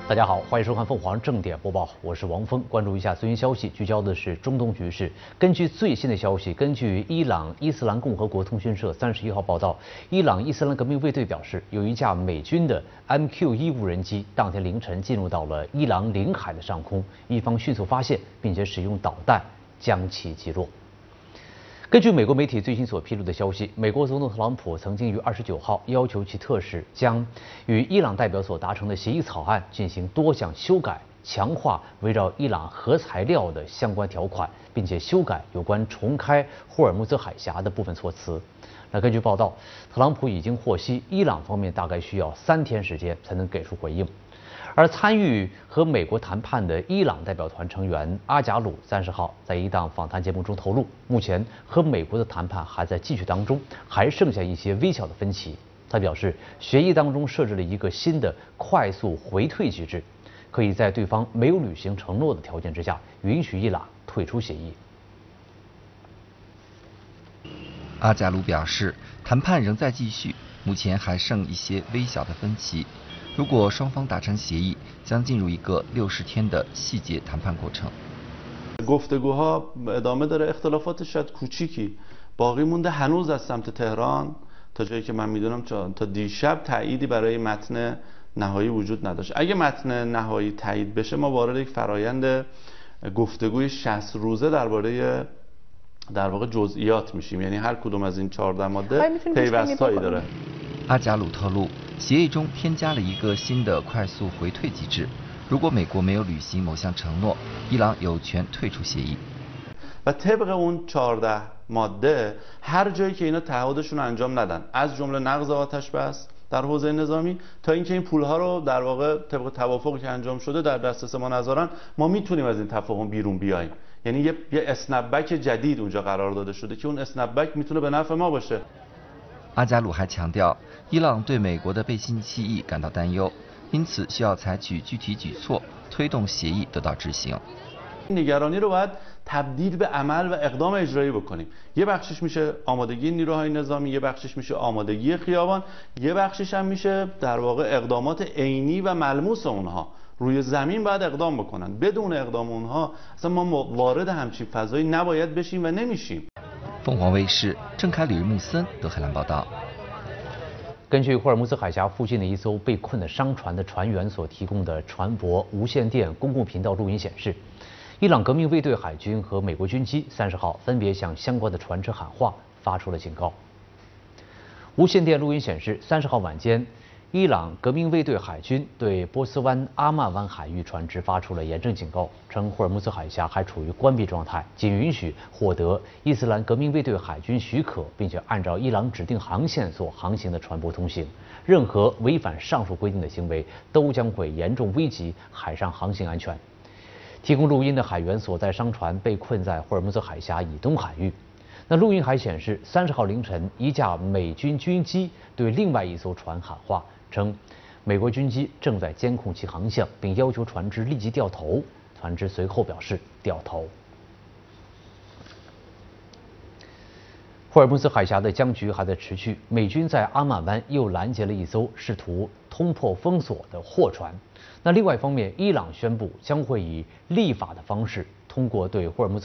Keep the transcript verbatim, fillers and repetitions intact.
大家好，欢迎收看凤凰正点播报，我是王峰。关注一下最新消息，聚焦的是中东局势。根据最新的消息，根据伊朗伊斯兰共和国通讯社三十一号报道，伊朗伊斯兰革命卫队表示，有一架美军的 M Q 一无人机当天凌晨进入到了伊朗领海的上空，伊方迅速发现，并且使用导弹将其击落。根据美国媒体最新所披露的消息，美国总统特朗普曾经于二十九号要求其特使将与伊朗代表所达成的协议草案进行多项修改，强化围绕伊朗核材料的相关条款，并且修改有关重开霍尔木兹海峡的部分措辞。那根据报道，特朗普已经获悉，伊朗方面大概需要三天时间才能给出回应。而参与和美国谈判的伊朗代表团成员阿贾鲁三十号在一档访谈节目中透露，目前和美国的谈判还在继续当中，还剩下一些微小的分歧。他表示，协议当中设置了一个新的快速回退机制，可以在对方没有履行承诺的条件之下，允许伊朗退出协议。 阿贾鲁表示，谈判仍在继续，目前还剩一些微小的分歧。如果双方达成协议，将进入一个六十天的细节谈判过程。 گفتگوها ادامه داره اختلافات شاید کوچیکی باقی مونده هنوز از سمت تهران تا جایی که من میدونم تا دیشب تأییدی برای متن نهایی وجود نداشت. اگه متن نهایی تایید بشه ما وارد یک فرایند گفتگوی شصت روزه درباره در واقع جزئیات میشیم، یعنی هر کدوم از این چهارده ماده پیوستایی داره。 阿贾鲁透露，协议中添加了一个新的快速回退机制，如果美国没有履行某项承诺，伊朗有权退出协议。 و طبق اون چهارده ماده هر جایی که اینا تعهدشون رو انجام ندن، از جمله نقض آتش بس در حوزه نظامی تا اینکه این پولها رو در واقع طبق توافقی که انجام شده در دسترس ما نذارن، ما میتونیم از این تفاهم بیرون بیاییم. یعنی یه یه اسنپبک جدید اونجا قرار داده شده که اون اسنپبک میتونه به نفع ما باشه. 阿贾鲁还强调，伊朗对美国的背信弃义感到担忧，因此需要采取具体举措，推动协议得到执行。 نگرانی رو باید تبدیل به عمل و اقدام اجرایی بکنیم. یه بخشش میشه آمادگی نیروهای نظامی، یه بخشش میشه آمادگی خیابان، یه بخشش هم میشه در واقع اقدامات عینی و ملموس اونها. روی زمین باید اقدام بکنن. بدون اقدام اونها اصلا ما وارد همچین فضایی نباید بشیم و نمیشیم. 凤凰卫视郑凯、李木森德黑兰报道。 根据霍尔木兹海峡附近的一艘被困的商船的船员所提供的船舶无线电公共频道录音显示，伊朗革命卫队海军和美国军机三十号分别向相关的船只喊话，发出了警告。无线电录音显示，三十号晚间，伊朗革命卫队海军对波斯湾阿曼湾海域船只发出了严正警告，称霍尔木兹海峡还处于关闭状态，仅允许获得伊斯兰革命卫队海军许可，并且按照伊朗指定航线所航行的船舶通行。任何违反上述规定的行为，都将会严重危及海上航行安全。提供录音的海员所在商船被困在霍尔木兹海峡以东海域。那录音还显示，三十号凌晨，一架美军军机对另外一艘船喊话，称美国军机正在监控其航向，并要求船只立即掉头。船只随后表示掉头。霍尔木兹海峡的僵局还在持续，美军在阿曼湾又拦截了一艘试图冲破封锁的货船。那另外一方面，伊朗宣布将会以立法的方式通过对霍尔木兹